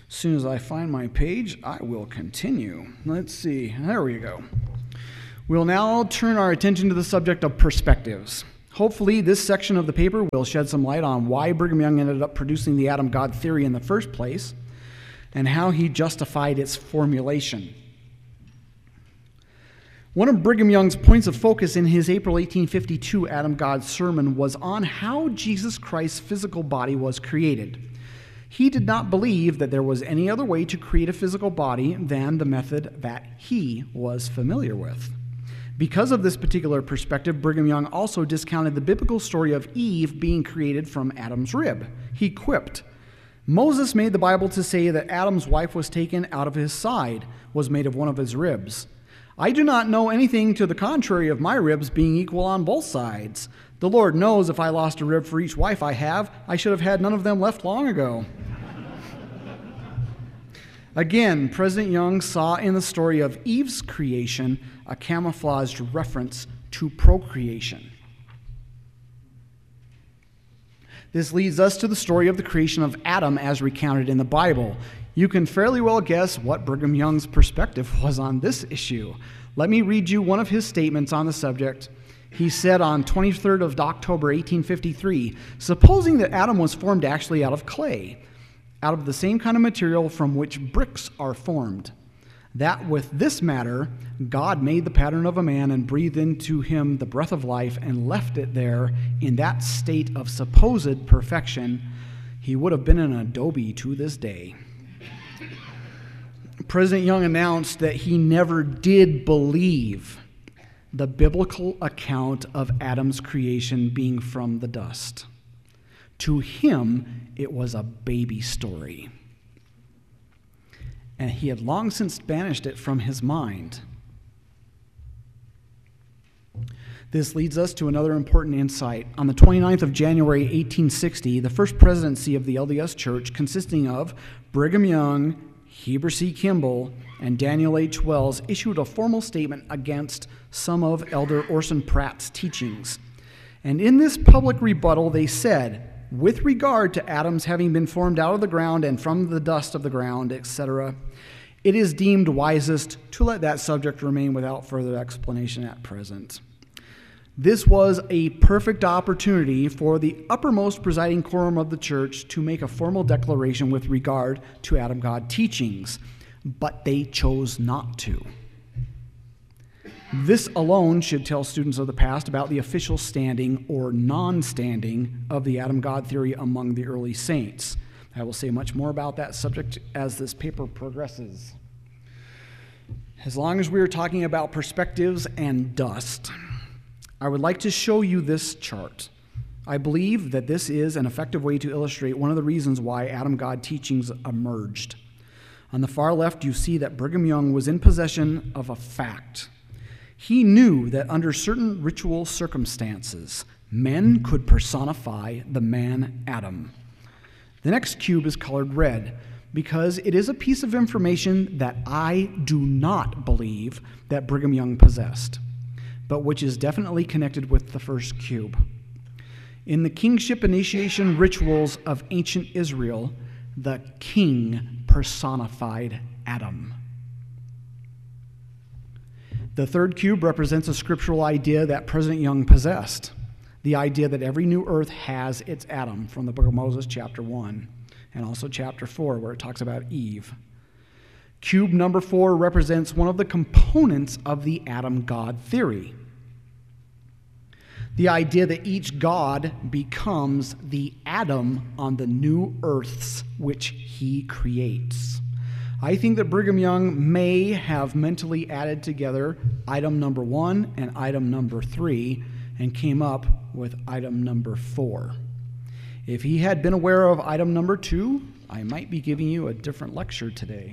As soon as I find my page, I will continue. Let's see. There we go. We'll now turn our attention to the subject of perspectives. Hopefully, this section of the paper will shed some light on why Brigham Young ended up producing the Adam-God theory in the first place and how he justified its formulation. One of Brigham Young's points of focus in his April 1852 Adam-God sermon was on how Jesus Christ's physical body was created. He did not believe that there was any other way to create a physical body than the method that he was familiar with. Because of this particular perspective, Brigham Young also discounted the biblical story of Eve being created from Adam's rib. He quipped, "Moses made the Bible to say that Adam's wife was taken out of his side, was made of one of his ribs. I do not know anything to the contrary of my ribs being equal on both sides. The Lord knows if I lost a rib for each wife I have, I should have had none of them left long ago." Again, President Young saw in the story of Eve's creation a camouflaged reference to procreation. This leads us to the story of the creation of Adam as recounted in the Bible. You can fairly well guess what Brigham Young's perspective was on this issue. Let me read you one of his statements on the subject. He said on 23rd of October, 1853, "Supposing that Adam was formed actually out of clay, out of the same kind of material from which bricks are formed, that with this matter God made the pattern of a man and breathed into him the breath of life and left it there in that state of supposed perfection, he would have been an adobe to this day." President Young announced that he never did believe the biblical account of Adam's creation being from the dust. To him, it was a baby story. And he had long since banished it from his mind. This leads us to another important insight. On the 29th of January, 1860, the first presidency of the LDS Church, consisting of Brigham Young, Heber C. Kimball, and Daniel H. Wells, issued a formal statement against some of Elder Orson Pratt's teachings. And in this public rebuttal, they said, with regard to Adam's having been formed out of the ground and from the dust of the ground, etc., it is deemed wisest to let that subject remain without further explanation at present. This was a perfect opportunity for the uppermost presiding quorum of the church to make a formal declaration with regard to Adam-God teachings, but they chose not to. This alone should tell students of the past about the official standing or non-standing of the Adam-God theory among the early saints. I will say much more about that subject as this paper progresses. As long as we are talking about perspectives and dust, I would like to show you this chart. I believe that this is an effective way to illustrate one of the reasons why Adam-God teachings emerged. On the far left, you see that Brigham Young was in possession of a fact. He knew that under certain ritual circumstances, men could personify the man Adam. The next cube is colored red because it is a piece of information that I do not believe that Brigham Young possessed, but which is definitely connected with the first cube. In the kingship initiation rituals of ancient Israel, the king personified Adam. The third cube represents a scriptural idea that President Young possessed, the idea that every new earth has its Adam, from the book of Moses, chapter 1, and also chapter 4, where it talks about Eve. Cube number 4 represents one of the components of the Adam-God theory, the idea that each God becomes the Adam on the new earths which he creates. I think that Brigham Young may have mentally added together item number 1 and item number 3 and came up with item number 4. If he had been aware of item number 2, I might be giving you a different lecture today.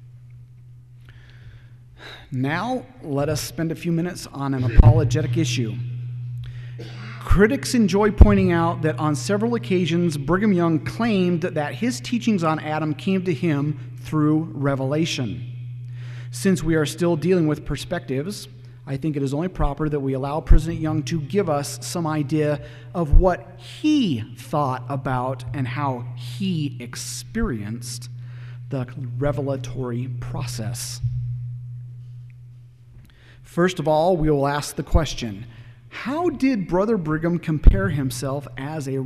Now, let us spend a few minutes on an apologetic issue. Critics enjoy pointing out that on several occasions, Brigham Young claimed that his teachings on Adam came to him through revelation. Since we are still dealing with perspectives, I think it is only proper that we allow President Young to give us some idea of what he thought about and how he experienced the revelatory process. First of all, we will ask the question, how did Brother Brigham compare himself as a